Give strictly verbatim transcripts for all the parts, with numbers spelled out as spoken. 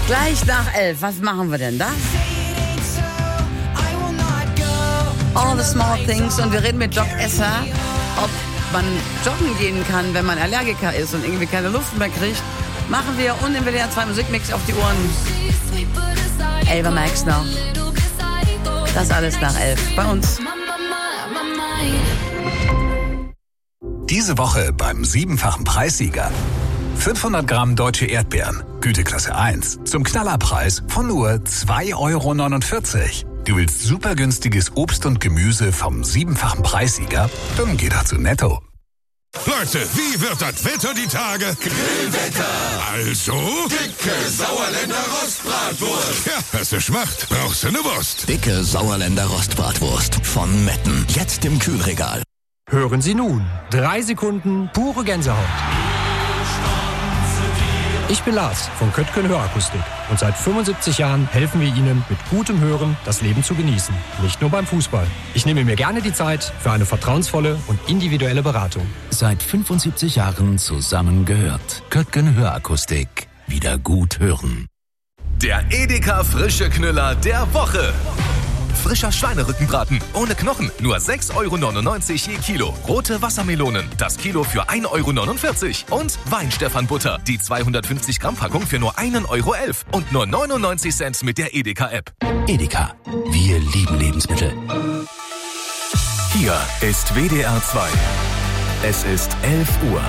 Gleich nach elf, was machen wir denn da? All the small things. Und wir reden mit Doc Esser, ob man joggen gehen kann, wenn man Allergiker ist und irgendwie keine Luft mehr kriegt. Machen wir und im W D R zwei Musikmix auf die Ohren. Elva Max noch. Das alles nach elf bei uns. Diese Woche beim siebenfachen Preissieger. fünfhundert Gramm deutsche Erdbeeren, Güteklasse eins, zum Knallerpreis von nur zwei Euro neunundvierzig. Du willst super günstiges Obst und Gemüse vom siebenfachen Preissieger? Dann geh doch zu Netto. Leute, wie wird das Wetter die Tage? Grillwetter. Also? Dicke Sauerländer Rostbratwurst. Ja, hast du Schmacht, brauchst du eine Wurst. Dicke Sauerländer Rostbratwurst von Metten. Jetzt im Kühlregal. Hören Sie nun. Drei Sekunden pure Gänsehaut. Ich bin Lars von Köttgen Hörakustik und seit fünfundsiebzig Jahren helfen wir Ihnen mit gutem Hören das Leben zu genießen. Nicht nur beim Fußball. Ich nehme mir gerne die Zeit für eine vertrauensvolle und individuelle Beratung. Seit fünfundsiebzig Jahren zusammengehört. Köttgen Hörakustik. Wieder gut hören. Der Edeka Frische Knüller der Woche. Frischer Schweinerückenbraten ohne Knochen, nur sechs Euro neunundneunzig je Kilo. Rote Wassermelonen, das Kilo für ein Euro neunundvierzig. Und Weinstephan-Butter, die zweihundertfünfzig Gramm Packung für nur ein Euro elf. Und nur neunundneunzig Cent mit der Edeka-App. Edeka, wir lieben Lebensmittel. Hier ist W D R zwei. Es ist elf Uhr.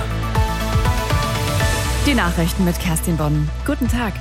Die Nachrichten mit Kerstin Bonn. Guten Tag.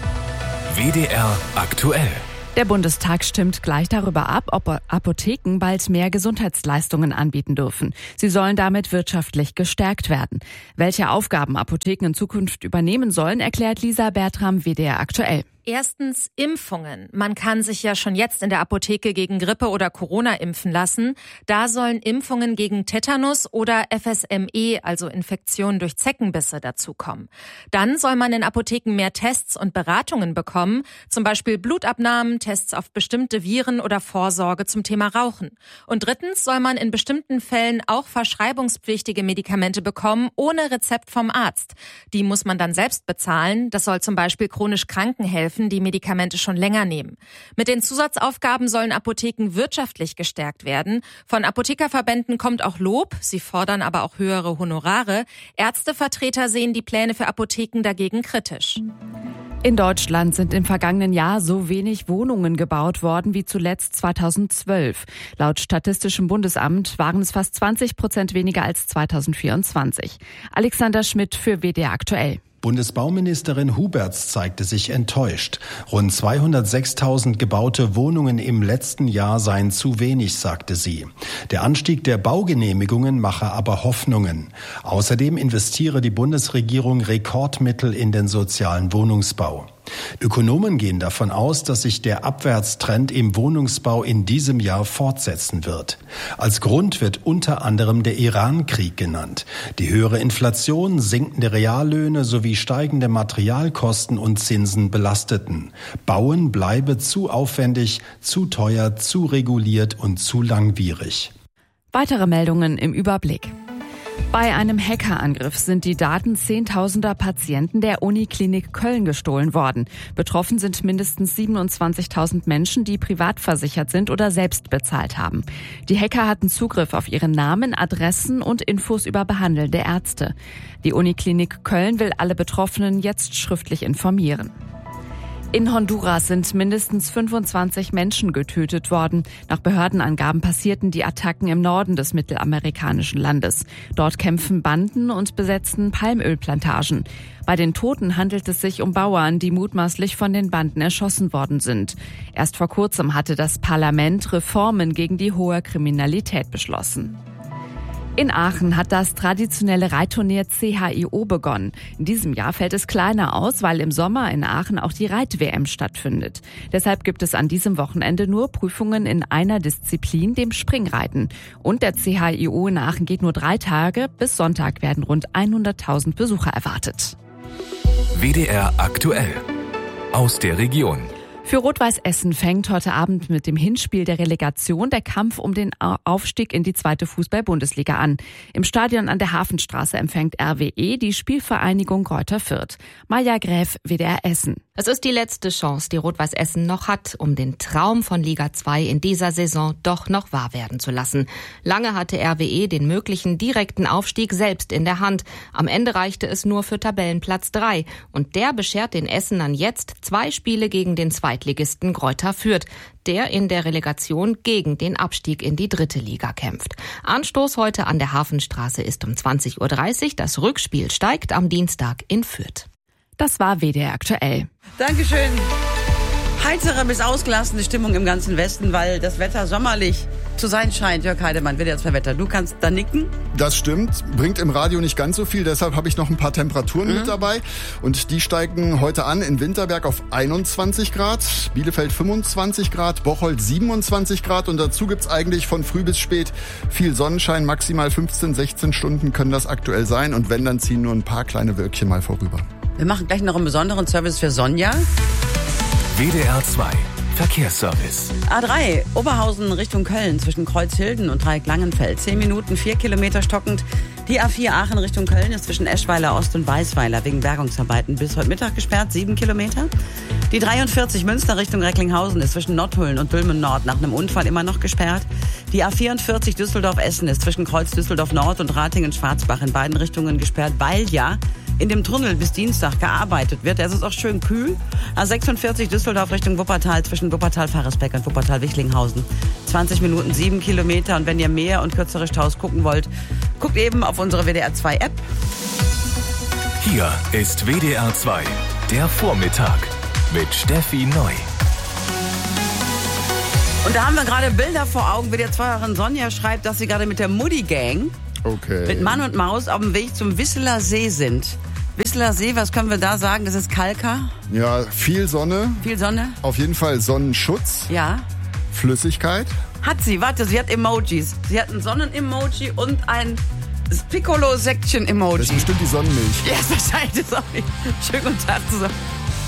W D R aktuell. Der Bundestag stimmt gleich darüber ab, ob Apotheken bald mehr Gesundheitsleistungen anbieten dürfen. Sie sollen damit wirtschaftlich gestärkt werden. Welche Aufgaben Apotheken in Zukunft übernehmen sollen, erklärt Lisa Bertram, W D R aktuell. Erstens Impfungen. Man kann sich ja schon jetzt in der Apotheke gegen Grippe oder Corona impfen lassen. Da sollen Impfungen gegen Tetanus oder F S M E, also Infektionen durch Zeckenbisse, dazukommen. Dann soll man in Apotheken mehr Tests und Beratungen bekommen, zum Beispiel Blutabnahmen, Tests auf bestimmte Viren oder Vorsorge zum Thema Rauchen. Und drittens soll man in bestimmten Fällen auch verschreibungspflichtige Medikamente bekommen, ohne Rezept vom Arzt. Die muss man dann selbst bezahlen. Das soll zum Beispiel chronisch Kranken helfen, die Medikamente schon länger nehmen. Mit den Zusatzaufgaben sollen Apotheken wirtschaftlich gestärkt werden. Von Apothekerverbänden kommt auch Lob, sie fordern aber auch höhere Honorare. Ärztevertreter sehen die Pläne für Apotheken dagegen kritisch. In Deutschland sind im vergangenen Jahr so wenig Wohnungen gebaut worden wie zuletzt zweitausendzwölf. Laut Statistischem Bundesamt waren es fast zwanzig Prozent weniger als zweitausendvierundzwanzig. Alexander Schmidt für W D R aktuell. Bundesbauministerin Huberts zeigte sich enttäuscht. Rund zweihundertsechstausend gebaute Wohnungen im letzten Jahr seien zu wenig, sagte sie. Der Anstieg der Baugenehmigungen mache aber Hoffnungen. Außerdem investiere die Bundesregierung Rekordmittel in den sozialen Wohnungsbau. Ökonomen gehen davon aus, dass sich der Abwärtstrend im Wohnungsbau in diesem Jahr fortsetzen wird. Als Grund wird unter anderem der Iran-Krieg genannt. Die höhere Inflation, sinkende Reallöhne sowie steigende Materialkosten und Zinsen belasteten. Bauen bleibe zu aufwendig, zu teuer, zu reguliert und zu langwierig. Weitere Meldungen im Überblick. Bei einem Hackerangriff sind die Daten zehntausender Patienten der Uniklinik Köln gestohlen worden. Betroffen sind mindestens siebenundzwanzigtausend Menschen, die privat versichert sind oder selbst bezahlt haben. Die Hacker hatten Zugriff auf ihre Namen, Adressen und Infos über behandelnde Ärzte. Die Uniklinik Köln will alle Betroffenen jetzt schriftlich informieren. In Honduras sind mindestens fünfundzwanzig Menschen getötet worden. Nach Behördenangaben passierten die Attacken im Norden des mittelamerikanischen Landes. Dort kämpfen Banden und besetzen Palmölplantagen. Bei den Toten handelt es sich um Bauern, die mutmaßlich von den Banden erschossen worden sind. Erst vor kurzem hatte das Parlament Reformen gegen die hohe Kriminalität beschlossen. In Aachen hat das traditionelle Reitturnier C H I O begonnen. In diesem Jahr fällt es kleiner aus, weil im Sommer in Aachen auch die Reit-W M stattfindet. Deshalb gibt es an diesem Wochenende nur Prüfungen in einer Disziplin, dem Springreiten. Und der C H I O in Aachen geht nur drei Tage. Bis Sonntag werden rund hunderttausend Besucher erwartet. W D R aktuell. Aus der Region. Für Rot-Weiß Essen fängt heute Abend mit dem Hinspiel der Relegation der Kampf um den Aufstieg in die zweite Fußball-Bundesliga an. Im Stadion an der Hafenstraße empfängt R W E die Spielvereinigung Greuther Fürth. Maja Gräf, W D R Essen. Es ist die letzte Chance, die Rot-Weiß Essen noch hat, um den Traum von Liga zwei in dieser Saison doch noch wahr werden zu lassen. Lange hatte R W E den möglichen direkten Aufstieg selbst in der Hand. Am Ende reichte es nur für Tabellenplatz drei. Und der beschert den Essenern jetzt zwei Spiele gegen den Zweitligisten Greuther Fürth, der in der Relegation gegen den Abstieg in die dritte Liga kämpft. Anstoß heute an der Hafenstraße ist um zwanzig Uhr dreißig. Das Rückspiel steigt am Dienstag in Fürth. Das war W D R aktuell. Dankeschön. Heitere bis ausgelassene Stimmung im ganzen Westen, weil das Wetter sommerlich zu sein scheint. Jörg Heidemann, W D R zwei Wetter. Du kannst da nicken. Das stimmt. Bringt im Radio nicht ganz so viel. Deshalb habe ich noch ein paar Temperaturen mhm. mit dabei. Und die steigen heute an in Winterberg auf einundzwanzig Grad, Bielefeld fünfundzwanzig Grad, Bocholt siebenundzwanzig Grad. Und dazu gibt's eigentlich von früh bis spät viel Sonnenschein. Maximal fünfzehn, sechzehn Stunden können das aktuell sein. Und wenn, dann ziehen nur ein paar kleine Wölkchen mal vorüber. Wir machen gleich noch einen besonderen Service für Sonja. W D R zwei Verkehrsservice. A drei, Oberhausen Richtung Köln zwischen Kreuzhilden und Dreieck-Langenfeld. Zehn Minuten, vier Kilometer stockend. Die A vier Aachen Richtung Köln ist zwischen Eschweiler Ost und Weißweiler wegen Bergungsarbeiten bis heute Mittag gesperrt. Sieben Kilometer. Die dreiundvierzig Münster Richtung Recklinghausen ist zwischen Nordhullen und Dülmen Nord nach einem Unfall immer noch gesperrt. Die A vierundvierzig Düsseldorf-Essen ist zwischen Kreuz Düsseldorf Nord und Ratingen-Schwarzbach in beiden Richtungen gesperrt, weil ja in dem Tunnel bis Dienstag gearbeitet wird. Es ist auch schön kühl. A sechsundvierzig Düsseldorf Richtung Wuppertal zwischen Wuppertal-Faresbeck und Wuppertal-Wichlinghausen. zwanzig Minuten, sieben Kilometer. Und wenn ihr mehr und kürzere Staus gucken wollt, guckt eben auf unsere W D R zwei App. Hier ist W D R zwei, der Vormittag mit Steffi Neu. Und da haben wir gerade Bilder vor Augen. W D R zwei-Hörerin Sonja schreibt, dass sie gerade mit der Mutti-Gang Okay. mit Mann und Maus auf dem Weg zum Wisseler See sind. Wisseler See, was können wir da sagen? Das ist Kalka? Ja, viel Sonne. Viel Sonne? Auf jeden Fall Sonnenschutz. Ja. Flüssigkeit. Hat sie, warte, sie hat Emojis. Sie hat ein Sonnen-Emoji und ein Piccolo-Säckchen-Emoji. Das ist bestimmt die Sonnenmilch. Ja, wahrscheinlich. Das auch nicht. Schönen guten Tag zusammen.